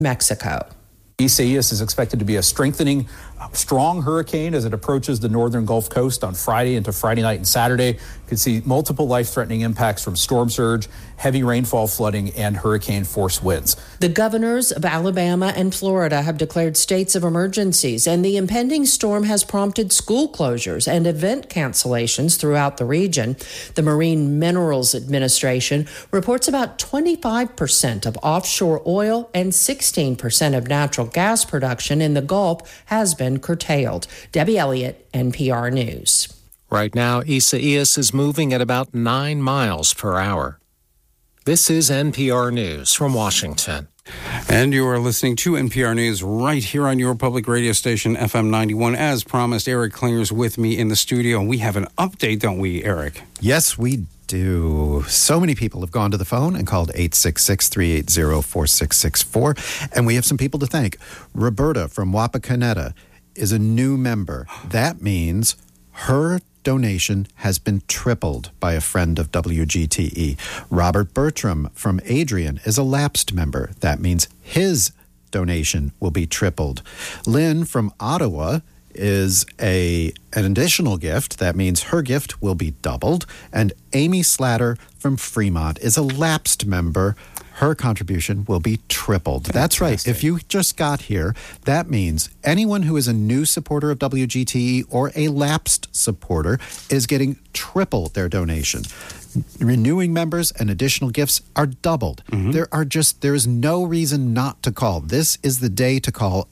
Mexico. Isaias is expected to be a strengthening, strong hurricane as it approaches the northern Gulf Coast on Friday into Friday night and Saturday. Could see multiple life-threatening impacts from storm surge, heavy rainfall, flooding, and hurricane-force winds. The governors of Alabama and Florida have declared states of emergencies, and the impending storm has prompted school closures and event cancellations throughout the region. The Marine Minerals Administration reports about 25% of offshore oil and 16% of natural gas production in the Gulf has been curtailed. Debbie Elliott, NPR News. Right now, Isaias is moving at about 9 miles per hour. This is NPR News from Washington. And you are listening to NPR News right here on your public radio station, FM 91. As promised, Eric Klinger's with me in the studio. And we have an update, don't we, Eric? Yes, we do. So many people have gone to the phone and called 866-380-4664. And we have some people to thank. Roberta from Wapakoneta is a new member. That means her donation has been tripled by a friend of WGTE. Robert Bertram from Adrian is a lapsed member. That means his donation will be tripled. Lynn from Ottawa is an additional gift. That means her gift will be doubled. And Amy Slatter from Fremont is a lapsed member. Her contribution will be tripled. Fantastic. That's right. If you just got here, that means anyone who is a new supporter of WGTE or a lapsed supporter is getting triple their donation. Renewing members and additional gifts are doubled. Mm-hmm. There is no reason not to call. This is the day to call.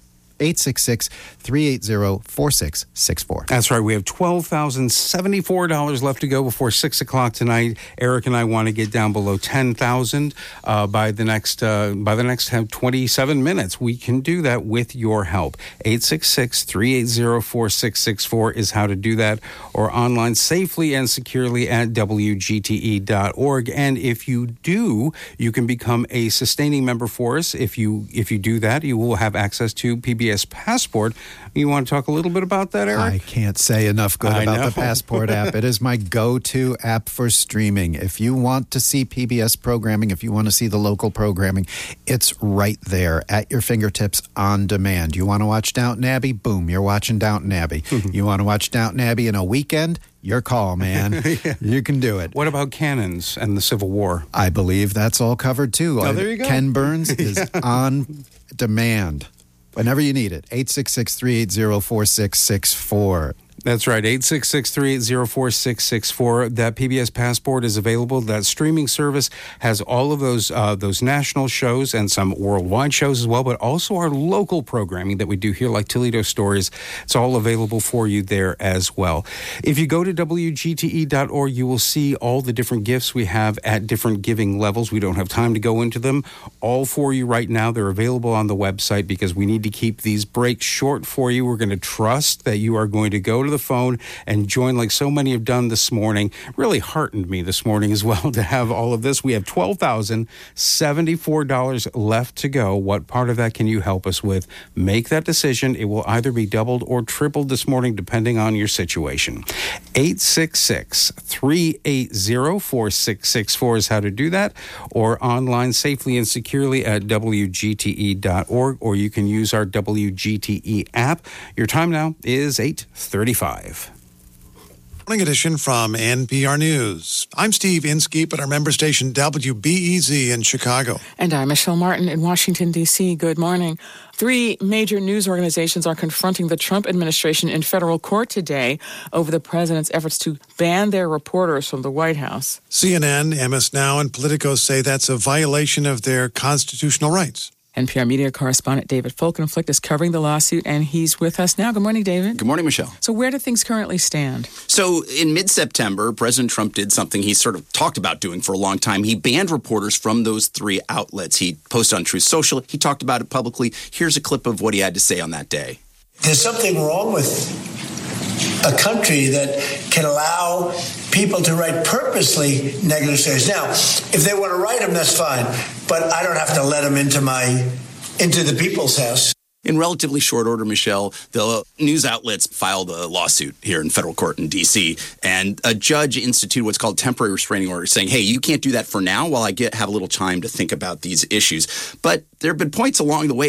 866-380-4664. That's right. We have $12,074 left to go before 6 o'clock tonight. Eric and I want to get down below 10,000 by the next 27 minutes. We can do that with your help. 866-380-4664 is how to do that, or online safely and securely at WGTE.org. And if you do, you can become a sustaining member for us. If you do that, you will have access to PBS Passport. You want to talk a little bit about that, Eric? I can't say enough good about the Passport app. It is my go-to app for streaming. If you want to see PBS programming, if you want to see the local programming, it's right there at your fingertips on demand. You want to watch Downton Abbey? Boom, you're watching Downton Abbey. You want to watch Downton Abbey in a weekend? Your call, man. Yeah. You can do it. What about cannons and the Civil War? I believe that's all covered, too. Oh, there you go. Ken Burns is on demand. Whenever you need it, 866-380-4664. That's right, 866-380-4664. That PBS Passport is available. That streaming service has all of those national shows and some worldwide shows as well, but also our local programming that we do here, like Toledo Stories. It's all available for you there as well. If you go to WGTE.org, you will see all the different gifts we have at different giving levels. We don't have time to go into them all for you right now. They're available on the website because we need to keep these breaks short for you. We're going to trust that you are going to go to the phone and join like so many have done this morning. Really heartened me this morning as well to have all of this. We have $12,074 left to go. What part of that can you help us with? Make that decision. It will either be doubled or tripled this morning depending on your situation. 866-380-4664 is how to do that, or online safely and securely at WGTE.org, or you can use our WGTE app. Your time now is 8:35. Morning edition from NPR News. I'm Steve Inskeep at our member station WBEZ in Chicago. And I'm Michelle Martin in Washington, D.C. Good morning. 3 major news organizations are confronting the Trump administration in federal court today over the president's efforts to ban their reporters from the White House. CNN, MS Now, and Politico say that's a violation of their constitutional rights. NPR media correspondent David Folkenflik is covering the lawsuit, and he's with us now. Good morning, David. Good morning, Michelle. So where do things currently stand? So in mid-September, President Trump did something he sort of talked about doing for a long time. He banned reporters from those 3 outlets. He posted on Truth Social. He talked about it publicly. Here's a clip of what he had to say on that day. There's something wrong with a country that can allow people to write purposely negative stories. Now, if they want to write them, that's fine. But I don't have to let them into the people's house. In relatively short order, Michelle, the news outlets filed a lawsuit here in federal court in D.C., and a judge instituted what's called temporary restraining order, saying, hey, you can't do that for now while I have a little time to think about these issues. But there have been points along the way